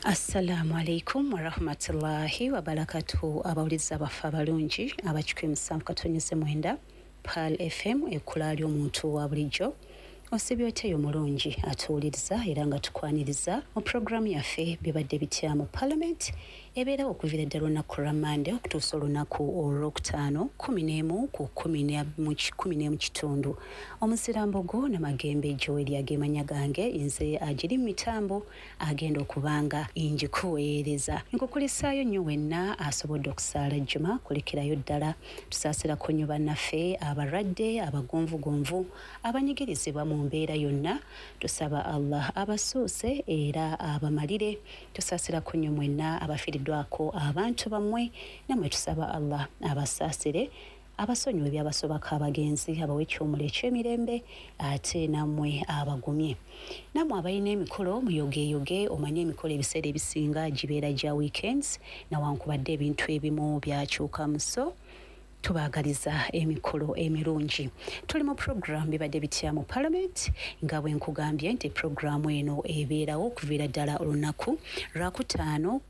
Assalamu alaikum wa rahmatullahi wa barakatuhu abawuliza baffe abalungi abakikumi 7.9 Pearl FM ekkula ly'omuntu wa bulijjo osibye oteyo mulungi atuwuliriza era nga tukwaniriza mu programu yaffe bibadde bitya mu Parliament ebeerawo okuviira ddala olunaku lwa Monday okutuusa olunaku olwokutaano 11 ku 11 mu kitundu. Omusirambogo Namagembe Joel agemanya gange nze agiri mu mitambo agenda okubanga njikuweereza nkukulisaayo nnyo wenna asobodde okusaala jjuma kulekerayo ddala tusaasirako nnyo bannaffe abalwadde abagonvugonvu abanyigirizibwa mu mbeera yonna tusaba Allah abasuuse era abamalire tusaasirako nnyo mwenna abafiiriddwako abantu bammwe namwe tusaba Allah abasaasire abasonyiwe byabasobako abagenzi abawe ekyomula eky'emirembe ate nammwe abagumye nammwe abalina emikolo muyogeeyoge omanye emikolo ebiseera ebisinga gibeera gya weekends nawankubadde ebintu ebimu byakyuka muso tubaagaliza emikolo emirungi. Tuli mu program bibadde bitya mu Parliament nga bwe nkugambye nti programu eno ebeerawo okuviira ddala olunaku lwakutaano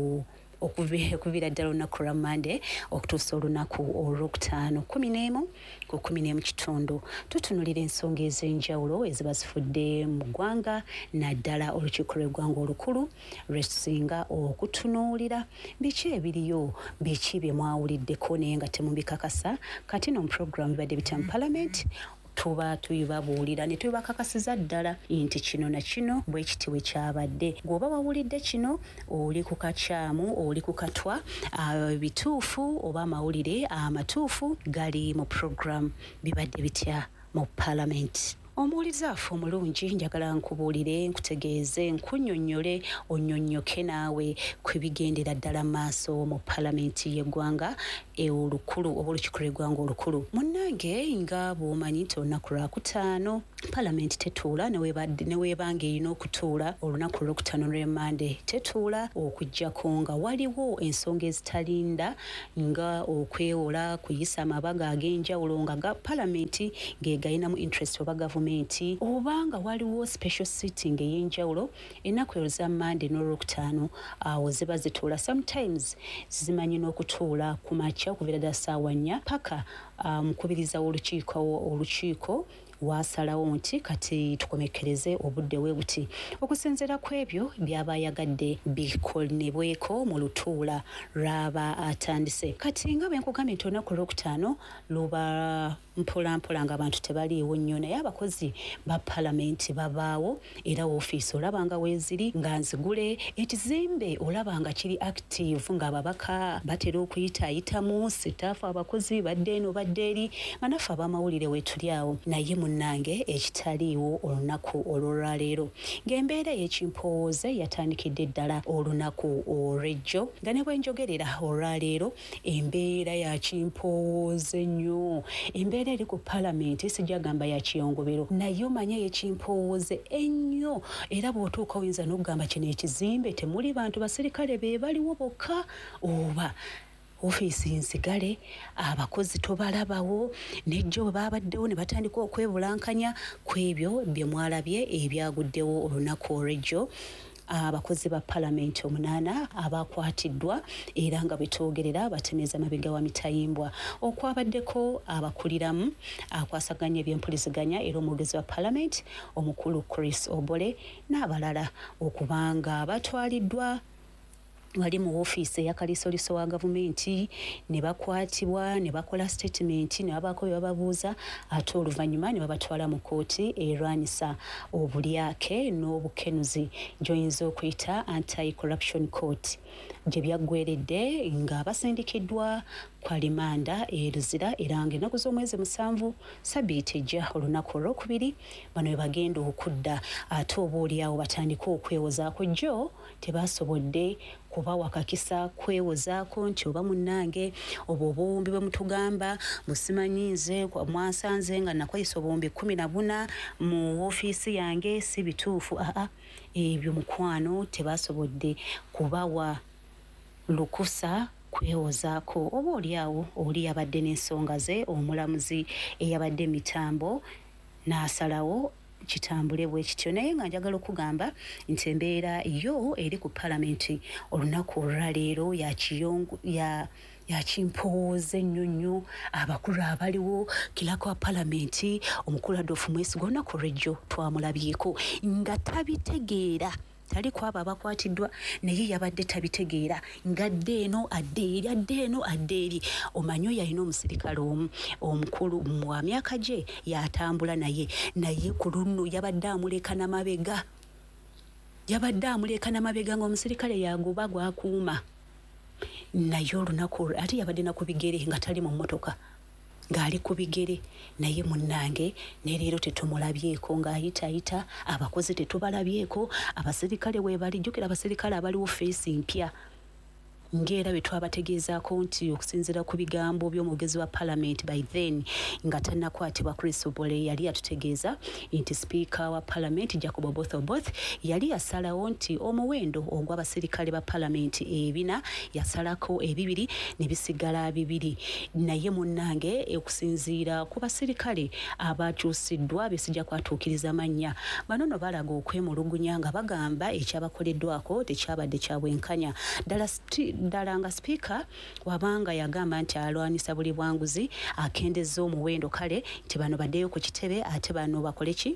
okuviira ddala olunaku lwa Monday okutuusa olunaku olwokutaano 11 ku 11 mu kitundu. Tutunulira ensonga ez'enjawulo eziba zifudde mu ggwanga naddala olukiiko lw'eggwanga olukulu lwetusinga okutunuulira biki ebiriyo biki bye mwawuliddeko naye nga temubikakasa kati no mu programu bibadde bitya mu Parliament tuba tuyibabuulira ne tubakakasiza ddala nti kino na kino bwe kiti bwe kyabadde. Gwoba wawulidde kino oli ku kakyamu oli ku katwa bituufu oba amawulire amatuufu gali mu program bibadde bitya mu Parliament. Omuwulize affe omulungi njagala nkubuulire nkutegeeze nkunnyonnyole onnyonnyoke naawe ku bigendera ddala maaso mu Parliament y'eggwanga olukulu oba olukiiko lw'eggwanga olukulu. Munnange nga bw'omanyi nti olunaku lwakutaano Parliament tetuula neweebanga erina okutuula olunaku olwokutaano lwe Monday tetuula okuggyako nga waliwo ensonga ezitalinda nga okwewola kuyisa amabaga ag'enjawulo nga Parliament ng'egayinamu interest oba gavumenti oba nga waliwo special sitting ey'enjawulo ennaku ezo za Monday n'olwokutaano awo ziba zituula sometimes zimanyi n'okutuula ku makya okuviira ddala ssaawa 4 paka mukubiriza olukiiko wasalawo nti kati tukomekereze obudde we buti okusinziira ku ebyo byaba yagadde bikolebweko mu lutuula lwaba atandise. Kati nga bwe nkugambye nti olunaku olwokutaano luba mpolampola nga abantu tebaliiwo nnyo naye abakozi ba Parliament babaawo era woofiisi olaba nga weeziri nga nzigule ekizimbe olaba nga kiri active nga ababaka batera okuyitaayitamu sitaafu abakozi badde eno badde eri nga naffe ab'amawulire weetuli awo naye munnange ekitaliiwo olunaku olwolwaleero ng'embeera y'ekimpooze yatandikidde ddala olunaku olw'ejjo nga ne bwe njogerera olwaleero embeera ya kimpooze nnyo embeera eri ku Parliament sijagamba ya kiyongobero naye omanye yekimpooze ennyo era bw'otuuka oyinza n'okugamba kino ekizimbe temuli bantu basirikale be baliwo bokka oba ofiisi nzigale abakozi tobalabawo nejjo bwe babaddewo ne batandika okwebulankanya ku ebyo bye mwalabye ebyaguddewo olunaku olw'ejjo. Abakozi ba Parliament 8 abakwatiddwa era nga betwogerera batemeza mabega wa mitayimbwa okwabaddeko abakuliramu akwasaganya ebyempuliziganya era omwogezi wa Parliament omukulu Chris Obole n'abalala okubanga batwaliddwa wali mu woofiisi eyakalisoliso wa gavumenti ne bakwatibwa ne bakola statement ne babaako bye bababuuza ate oluvannyuma ne babatwala mu kooti erwanyisa obulyake n'obukenuzi gy'oyinza okuyita anti-corruption court gye byaggweredde nga basindikiddwa kwa limanda eruzira era nga ennaku z'omwezi 7 sabiiti ejja olunaku olwokubiri bano we bagenda okudda ate obaoliawo batandika okwewozaako jjo tebasobodde kubawakakisa kwewozaako nti oba munnange oba obuwumbi bwe mutugamba musimanyi nze mwansanze nga nakozesa obuwumbi 14 mu woofiisi yange si bituufu ebyo mukwano tebasobodde kubawa lukusa kwewozaako oba oliawo oli yabadde n'ensonga ze omulamuzi eyabadde mitambo n'asalawo kitambule bwe kityo naye nga njagala okugamba nti embeera yo eri ku palamenti olunaku olwaleero yakimpooza ennyo abakulu abaliwo kirako wa palamenti omukulu Adolfu Mwesigwa olunaku olw'ejjo twamulabyeko nga tabitegeera tali kwabo abakwatiddwa naye yabadde tabitegeera ngadde eno adde eri omanyo yalina omusirikale omukulu mu myaka gye yatambula naye ku luno yabadde amuleka n'amabega ng'omusirikale yagoba gwakuuma naye olunaku ate yabadde nakubigere nga tali mu mmotoka ng'ali ku bigere naye munnange ne leero tetumulabyeko ng'ayita abakozi tetubalabyeko abasirikale weebali jjukira abasirikale abaliwo feesi mpya ng'era bwe twabategeezaako nti okusinziira ku bigambo by'omwogezi wa palamenti by then nga tannakwatibwa Chris Obole yali yatutegeeza nti sipiika wa palamenti Jacob Oboth yali yasalawo nti omuwendo ogw'abasirikale ba palamenti 4 yasalako 2 ne bisigala 2 naye munnange okusinziira ku basirikale abakyusiddwa besijja kwatuukiriza mannya bano no balaga okwemulugunya nga bagamba ekyabakoleddwako tekyabadde kya bwenkanya ddala nga sipiika wabanga yagamba nti alwanisa buli bwanguzi akendeza omuwendo kale nti bano baddeyo ku kitebe ate bano bakole ki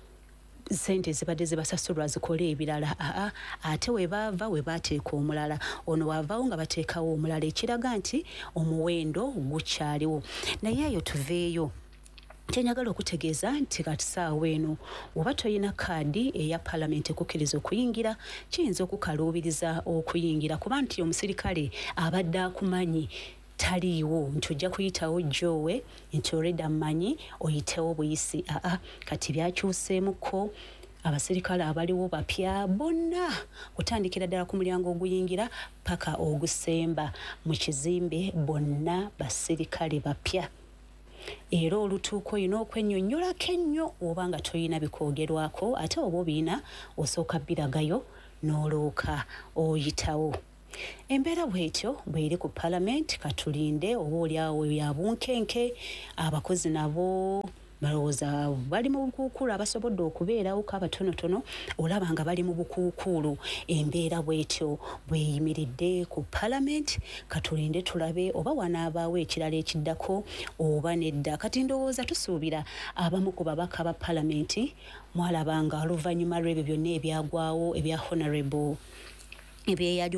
sente zibadde zibasasulwa zikole ebirala ate webateeka omulala ono wavaawo nga bateekawo omulala ekiraga nti omuwendo gukyaliwo naye eyo tuveeyo kyenjagala okutegeeza nti kati ssaawa eno oba toyina kaadi eya palamenti ekukkiriza okuyingira kiyinza okukaluubiriza okuyingira kuba nti omusirikale abadde akumanyi taliiwo nti ojja kuyitawo jjoowe nti olwedda mmanyi oyitewo buyisi kati byakyuseemuko abasirikale abaliwo bapya bonna kutandikira ddala ku mulyango oguyingira paka ogusemba mu kizimbe bonna basirikale bapya era olutuuko olina okwennyonnyolako ennyo oba nga toyina bikwogerwako ate oba obiina osooka biragayo n'olooka oyitawo embeera bwetyo bweri ku palamenti katulinde oba oliawo ya bunkenke abakozi nabo balowooza bali mu bukuukulu abasobodde okubeerawo kabatonotono olaba nga bali mu bukuukulu embeera bwetyo bweyimiridde ku palamenti katulinde tulabe oba wanaabaawo ekirala ekiddako oba nedda kati ndowooza tusuubira abamu ku babaka ba palamenti mwalaba nga oluvannyuma lw'ebyo byonna ebyagwawo ebya honorable ebyeyali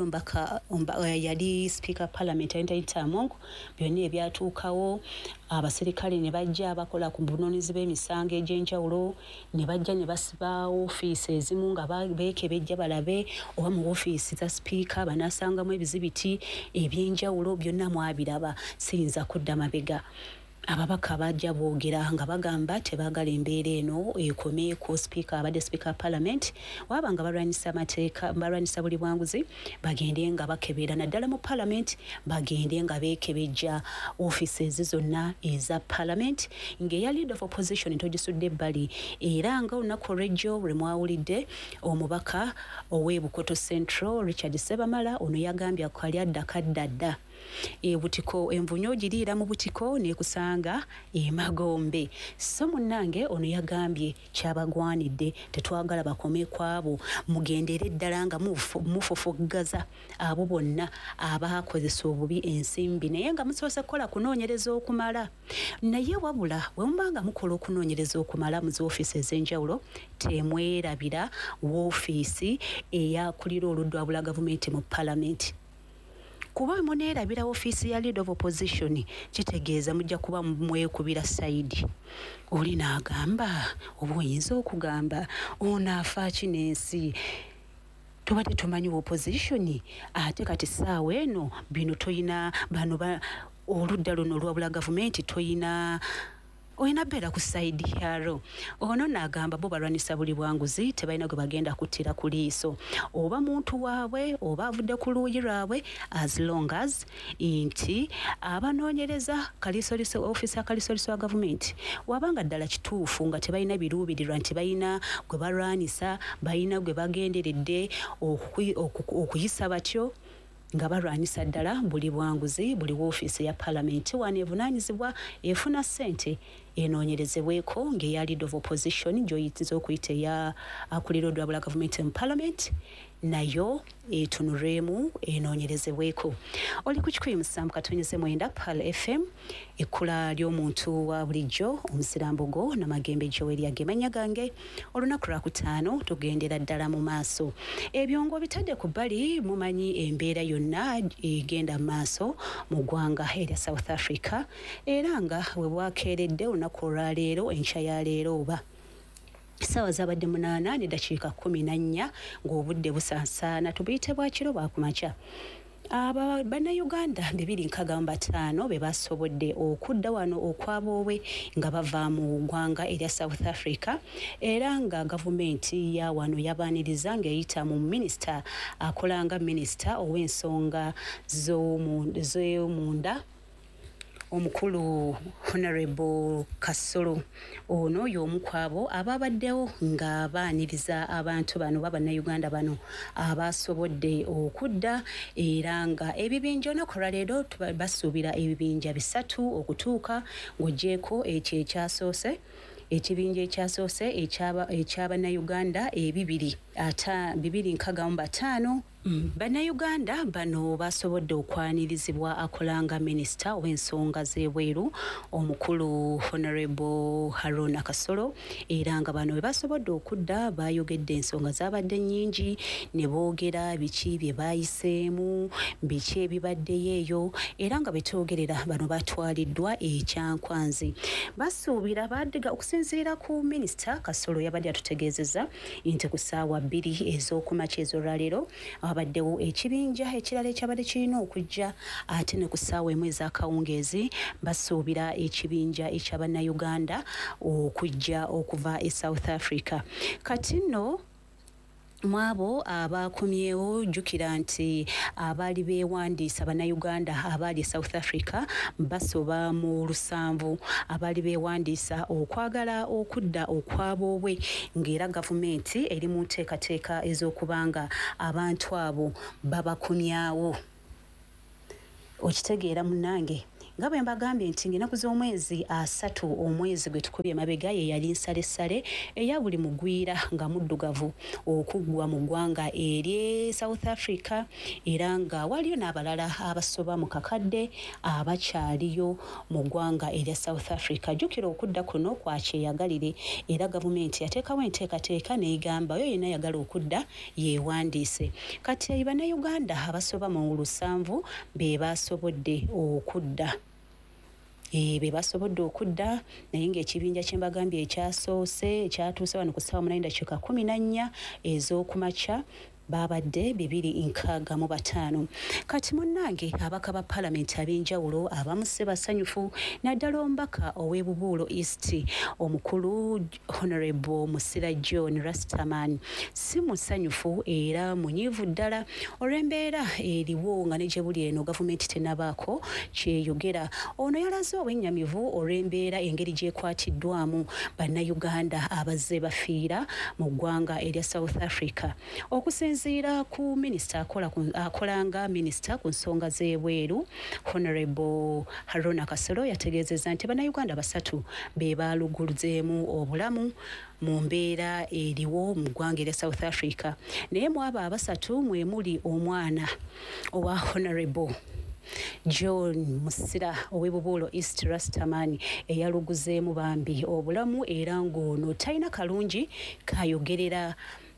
yali speaker parliament Anita Among byonna ebyatuukawo abasirikale ne bajja abakola ku bunoonyezi b'emisango egy'enjawulo ne bajja ne basiba ofiisi ezimu nga beekebejja balabe oba mu ofiisi za speaker banaasangamu ebizibiti eby'enjawulo byonna mwabiraba siyinza kudda mabega ababaka bajja boogera nga bagamba tebaagala embeera eno ekomeeko speaker abadde speaker parliament waba nga balwanyisa amateeka balwanyisa buli bwanguzi bagende nga bakebera naddala mu parliament bagende nga beekebejja ofiisi ezi zonna eza parliament ng'eya leader of opposition togisudde ebbali era nga olunaku olw'ejjo lwe mwawulidde omubaka ow'ebukoto central Richard Sebamala ono yagambye akali addakadda butiko envunyo giriira mu butiko nekusanga emagombe so munnange ono yagambye kyabagwanidde tetwagala bakome kwabo mugendere ddala nga mufufuggaza abo bonna abakozesa obubi ensimbi naye nga musoose kukola kunoonyereza okumala naye wabula bwe mubanga mukola okunoonyereza okumala mu z'ofiisi ez'enjawulo temwerabira woofiisi eyakulira oludda bula gavumenti mu palamenti kuba muneerabira ofiisi ya leader of opposition kitegeeza mujja kuba mwekubira sayidi oli n'agamba oba oyinza okugamba onaafa kinensi tubadde tumanyi opposition ate kati ssaawa eno bino toyina bano oludda luno olwabula gavumenti toyina oyina beera ku sayidi yalo ono n'agamba bo balwanisa buli bwanguzi tebalina gwe bagenda kuttira ku liiso oba muntu waabwe oba avudde ku luuyi lwabwe as long as nti abanoonyereza kalisoliso ofiisi ya kalisoliso wa gavumenti wabanga ddala kituufu nga tebalina biruubirirwa nti balina gwe balwanisa balina gwe bagenderedde okuyisa batyo nga balwanisa ddala buli bwanguzi buli woofiisi ya palamenti wano evunaanyizibwa efuna ssente enoonyerezebweko ng'eya leader of opposition gy'oyinza okuyita eya akulira odwabula government in parliament nayo etunulwemu enoonyerezebweko. Oli ku 107.9 Pal FM ekkula ly'omuntu wa bulijjo omusirambugo Namagembe Joel agemanya gange olunaku lwakutaano tugendera ddala mu maaso. Ebyo ng'obitadde ku bbali mumanyi embeera yonna egenda mu maaso mu ggwanga erya South Africa era nga we bwakeeredde olunaku olwaleero enkya ya leero oba sawa zabadde 8:14 ng'obudde busansaana tubuyite bwa kiro bwakumakya. Bannayuganda 265 be basobodde okudda wano okwaboowe nga bava mu ggwanga erya South Africa era nga gavumenti ya wano yabaaniriza ng'eyita mu minisita akolanga minisita ow'ensonga z'omunda omukulu Honorable Kasolo ono y'omu kwabo ababaddewo ng'abaaniriza abantu bano b'Abannayuganda bano abasobodde okudda era nga ebibinja olunaku lwaleero basuubira ebibinja 3 okutuuka ng'oggyeko ekyo ekyasoose ekibinja ekyasoose eky'Abannayuganda 265. Bannayuganda bano basobodde okwanirizibwa akolanga minisita ow'ensonga z'ebweru omukulu Honorable Haruna Kasolo era nga bano bwe basobodde okudda bayogedde ensonga zabadde nnyingi ne boogera biki bye bayiseemu biki ebibaddeyo eyo era nga betwogerera bano batwaliddwa ekyankwanzi. Basuubira baddiga okusinziira ku minisita Kasolo yabadde atutegeezezza nti ku ssaawa 2 ez'okumakya ez'olwaleero abaddewo ekibinja ekirala ekyabadde kirina okujja ate ne ku ssaawa 1 ez'akawungeezi basuubira ekibinja eky'Abannayuganda okujja okuva e South Africa. Kati nno mwabo abakumyewo jjukira nti abaali beewandiisa Bannayuganda abaali South Africa basoba mu 7 abaali beewandiisa okwagala okudda okwaboowe ng'era gavumenti eri mu nteekateeka ez'okubanga abantu abo babakumyawo. Okitegeera munnange nga bwe mbagambye nti ng'ennaku z'omwezi 3 omwezi gwe tukubye emabega ye yali nsalessale eya buli mugwira nga muddugavu okuggwa mu ggwanga eri South Africa era nga waliyo n'abalala abasoba mu kakadde abakyaliyo mu ggwanga erya South Africa. Jjukira okudda kuno kwa kyeyagalire era gavumenti yateekawo enteekateeka n'egamba oyo yenna ayagala okudda yeewandiise. Kati Bannayuganda abasoba mu 7 be basobodde okudda. Be basobodde okudda naye ng'ekibinja kye mbagambye ekyasoose ekyatuuse wano ku ssaawa 8:14 ez'okumakya babadde 265. Kati munnange abaka ba Parliament ab'enjawulo abamu basanyufu naddala omubaka ow'e Bubuulo East omukulu Honorable Musira John Rastaman si musanyufu era munyiivu ddala olw'embeera eriwo nga ne gye buli eno gavumenti tenabaako kyeyogera. Ono yalaze obwennyamivu olw'embeera engeri gyekwatiddwamu Bannayuganda abazze bafiira mu ggwanga erya South Africa. Okusinzira ku minisita akolanga minisita ku nsonga z'ebweru Honorable Haruna Kasolo yategeezezza nti Bannayuganda 3 be baaluguluzeemu obulamu mu mbeera eriwo mu ggwanga erya South Africa naye mu abo 3 mwe muli omwana owa Honorable John Musira ow'e Bubuulo East Rastaman eyaluguzeemu bambi obulamu era ng'ono talina kalungi kayogerera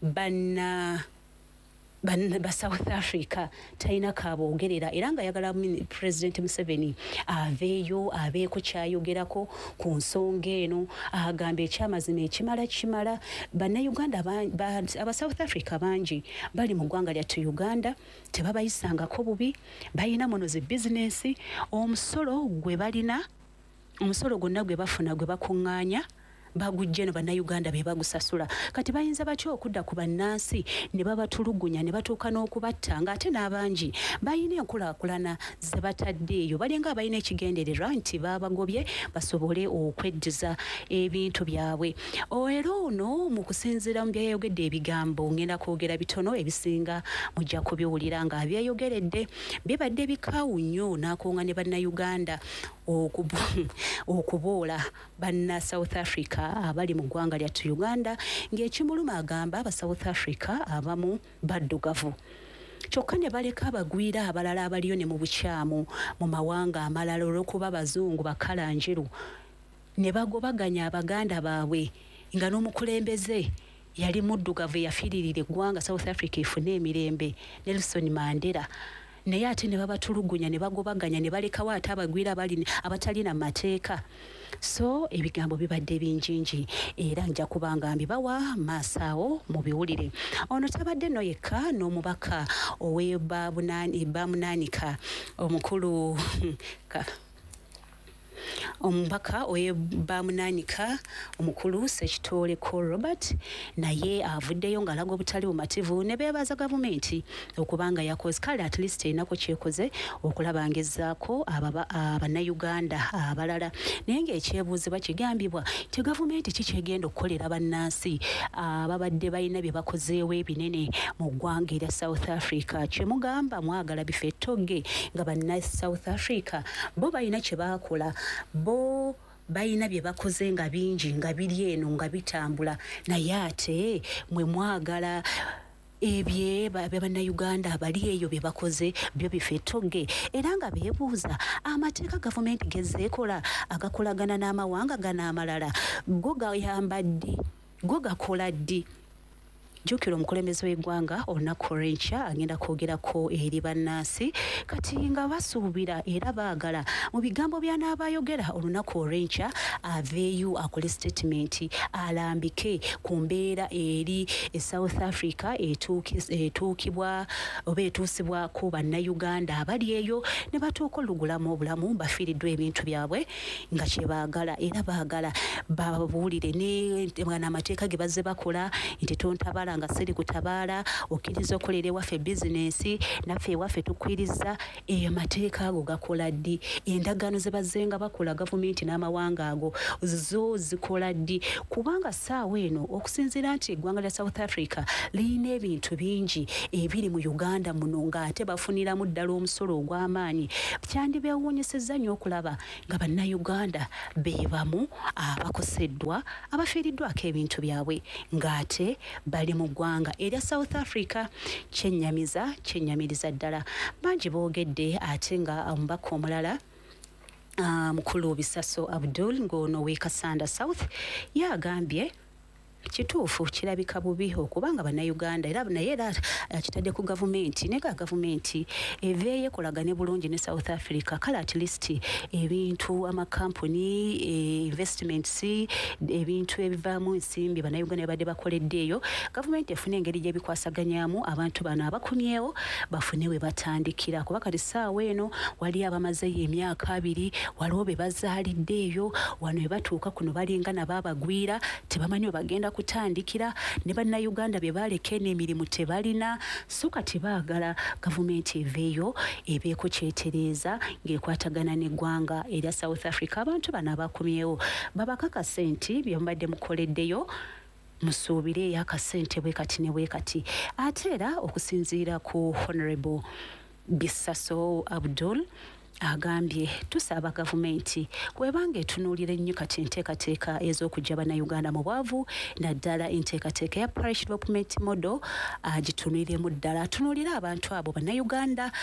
ba South Africa talina kabogerera era nga yagala President Museveni aveeyo abeeko kyayogerako ku nsonga eno agamba ekyamazima ekimala. Bannayuganda aba South Africa bangi bali mu ggwanga lyattu Uganda tebabayisangako bubi balina muno zi bizinesi omusolo gwe balina omusolo gwonna gwe bafuna gwe bakuŋŋaanya bagujje no bannayuganda be bagusasula kati bayinza batyo okudda ku bannansi ne babatulugunya ne batuuka n'okubatta ng'ate n'abangi bayina enkulaakulana ze batadde eyo balinga abalina ekigendererwa nti babagobye basobole okweddiza ebintu byabwe. Era ono mu kusinziira mu byayogedde ebigambo ngenda kwogera bitono ebisinga mujja kubiwulira nga byeyogeredde bibadde bikaawu nnyo n'akunga ne bannayuganda okuboola banna South Africa abali mu ggwanga lyattu Uganda ng'ekimuluma agamba aba South Africa abamu baddugavu kyokka ne baleka abagwira abalala abaliyo ne mu bukyamu mu mawanga amalala olw'okuba abazungu bakala njeru ne bagobaganya abaganda baabwe nga n'omukulembeze yali muddugavu yafiiririra eggwanga South Africa efune emirembe Nelson Mandela naye ate ne babatulugunya ne bagobaganya ne balekawo ate abagwira abatalina mateeka. So ebigambo bibadde bingingi era nja kubanga mbibawa maasawo mu biwulire. Ono tabadde no yekka n'omubaka ow'ebamunaanika omukulu omubaka ow'ebamunaanika omukulu Ssekitole Col Robert naye avuddeyo ng'alaga obutali bumativu ne beebaza gavumenti okubanga yakoze kale at least enako kyekoze okulabangizzaako abannayuganda abalala naye ng'ekyebuuzibwa kigambibwa ti gavumenti kikyegenda okukolera bannansi ababadde balina bye bakozeewo ebinene mu ggwanga erya South Africa kyemugamba mwagala bife ettogge nga banna South Africa bo balina kye baakola bo bayina bye bakoze nga bingi nga biri eno nga bitambula naye ate mwe mwagala ebye bannayuganda abali eyo bye bakoze byo bife ettogge era nga beebuuza amateeka gavumenti gezeekola agakolagana n'amawanga gano amalala go gayamba ddi go gakola ddi. Jjukira omukulembeze w'eggwanga olunaku olw'enkya agenda kwogerako eri bannansi kati nga basuubira era baagala mu bigambo by'anaabayogera olunaku olw'enkya aveeyo akole statement alambike ku mbeera eri South Africa etuukibwa oba etuusibwako bannayuganda abali eyo ne batuuka olugulamu obulamu bafiiriddwa ebintu byabwe nga kye baagala era baagala babuulire n'amateeka ge bazze bakola nti tontabala nga siri kutabaala okkiriza okolera ewaffe bizinensi naffe ewaffe tukkiriza amateeka ago gakola ddi endagaano ze bazzenga bakola gavumenti n'amawanga ago zo zikola ddi kubanga ssaawa eno okusinziira nti eggwanga lya South Africa lirina ebintu bingi ebiri mu Uganda muno ng'ate bafuniramu ddala omusolo ogw'amaanyi kyandibeewuunyisizza nnyo okulaba nga bannayuganda be bamu abakoseddwa abafiiriddwako ebintu byabwe ng'ate bali mu ggwanga erya South Africa kyennyamiriza ddala bangi boogedde ate nga omubaka omulala mukulu Bisaso Abdul ng'ono w'e Kasanda South yagambye kituufu kirabika bubi okubanga bannayuganda era naye era kitadde ku gavumenti nega gavumenti eveeyo ekolagane bulungi ne South Africa kale at least ebintu amakampuni investments ebintu ebivaamu ensimbi bannayuganda badde bakoledde eyo gavumenti efune engeri gyebikwasaganyamu abantu bano abakumyewo bafune we batandikira kuba kati ssaawa eno wali abamazeyo emyaka 2 waliwo be bazaalidde eyo wano we batuuka kuno balinga nabaabagwira tebamanyi we bagenda kutandikira ne bannayuganda bye baleka n'emirimu tebalina so kati baagala gavumenti eveeyo ebeeko kyetereeza ng'ekwatagana n'eggwanga erya South Africa abantu bano abakumyewo babakakase nti bye mubadde mukoleddeyo musuubire akasente bwe kati ne bwe kati ate era okusinziira ku Honorable Bisaso Abdul agambye tusaba gavumenti kwebanga etunuulira ennyo kati enteekateeka ez'okujja bannayuganda mu bwavu naddala enteekateeka ya parish development model agitunuuliremu ddala atunuulire abantu abo bannayuganda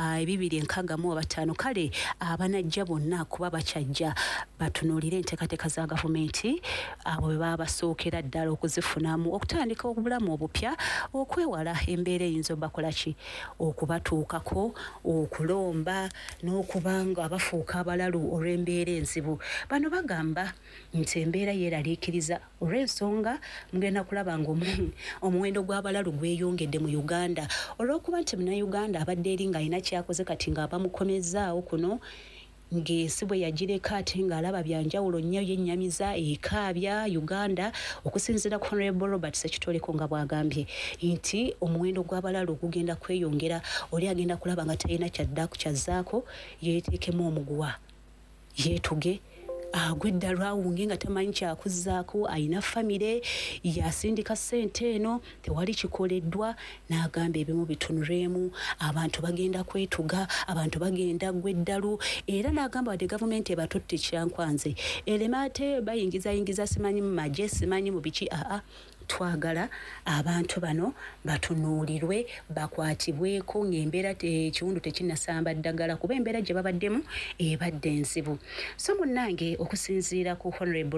265 kale abanajja bonna kuba bakyajja batunuulire enteekateeka za gavumenti abo bwe baba basookera ddala okuzifunamu okutandika obulamu obupya okwewala embeera eyinza obakola ki okubatuukako okulomba kubanga abafuuka abalalu olw'embeera enzibu bano bagamba nti embeera yeeraliikiriza olw'ensonga mugenda kulaba nga omuwendo gw'abalalu gweyongedde mu Uganda olw'okuba nti munnayuganda abadde eri ng'alina kyakoze kati nga bamukomezzaawo kuno ng'ensi bwe yagireka ate ng'alaba byanjawulo nnyo yennyamiza ekaabya Uganda okusinziira ku Honorable Robert Ssekitoleko nga bw'agambye nti omuwendo gw'abalala ogugenda kweyongera oli agenda kulaba nga talina kyazzaako yeeteekemu omuguwa yeetuge agweddalu awunge nga tamanyi kyakuzzaako alina famire yasindika ssente eno tewali kikoleddwa n'agamba ebimu bitunulemu abantu bagenda kwetuga abantu bagenda gweddalu era n'agamba wadde gavumenti ebatutte kyankwanze erema ate bayingiza simanyi mu magye simanyi mu biki twagala abantu bano batunuulirwe bakwatibweko ng'embeera ekiwundu tekinnasamba ddagala kuba embeera gye babaddemu ebadde enzibu so munnange okusinziira ku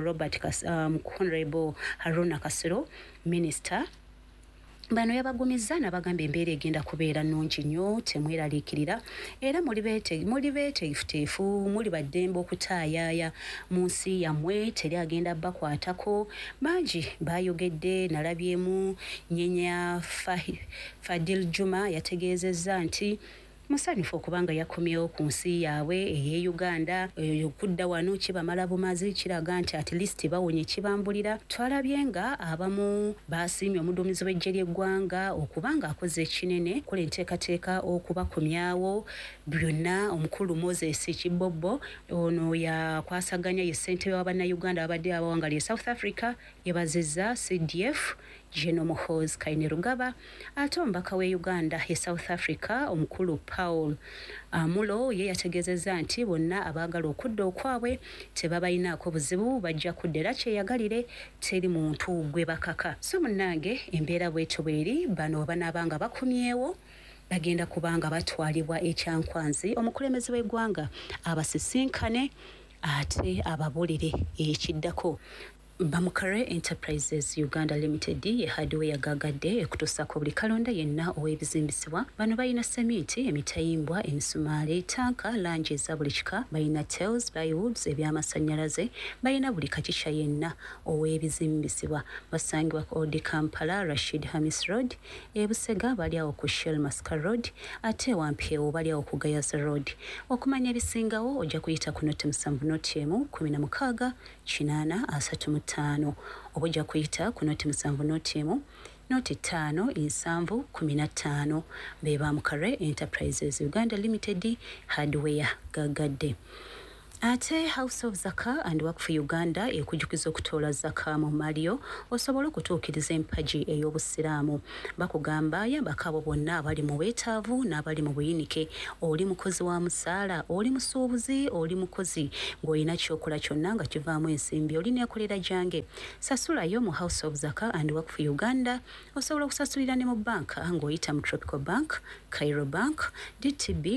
Honorable Haruna Kasero Minister bano yabagumiza n'abagamba embeera egenda kubeera nnungi nnyo temweraliikirira era muli beeteefuteefu muli baddembe okutaayaaya mu nsi yammwe teri agenda bakwatako bangi bayogedde nalabyemu Nyenya Fadil Juma yategeezezza nti musanyufu okubanga yakomyewo ku nsi yaabwe ey'e Uganda okudda wano kibamala bumazi kiraga nti at least bawonye kibambulira twalabye nga abamu basiimye omuduumizi w'eggye ly'eggwanga okubanga akoze ekinene kola enteekateeka okubakomyawo byonna omukulu Moses Kibobbo ono yakwasaganya ye ssentebe w'Abannayuganda abadde abawangalye South Africa yebazizza CDF General Muhoozi Kainerugaba ate omubaka w'e Uganda e South Africa omukulu Paul Amulo ye yategeezezza nti bonna abaagala okudda okwabwe tebabayinaako buzibu bajja kudda era kyeyagalire teri muntu gwe bakaka so munnange embeera bwetyo bweri bano banaabanga bakomyewo bagenda kubanga batwalibwa ekyankwanzi omukulembeze w'eggwanga abasisinkane ate ababulire ekiddako Bamukare Enterprises Uganda Limited ye hardware yagagadde ekutuusako buli kalonda yenna ow'ebizimbisibwa bano balina sementi emitayimbwa emisumaali tanka langi eza buli kika balina tiles plywoods ebyamasannyalaze balina buli kakica yenna ow'ebizimbisibwa basangibwa ku Old Kampala Rashid Hamis Road Busega bali awo ku Shell Mascar Road ate Wampeewo bali awo ku Gayaza Road okumanya ebisingawo ojja kuyita ku noti 7 16 8 obujja kuyita ku noti 7 noti 5 7 be Bamukare Enterprises Uganda Limited hardware gagadde ate House of Zaka and Waqf Uganda ekujjukiza okutoola zaka mu Malio osobola okutuukiriza empagi ey'obusiraamu bakugamba yambakabo bonna abali mu bwetaavu n'abali mu buyinike oli mukozi wa musaala oli musuubuzi oli mukozi ng'olina kyokola kyonna nga kivaamu ensimbi olina ekolera gyange sasulayo mu House of Zaka and Waqf Uganda osobola okusasulira ne mu banka ng'oyita mu Tropical Bank, Cairo Bank, DTB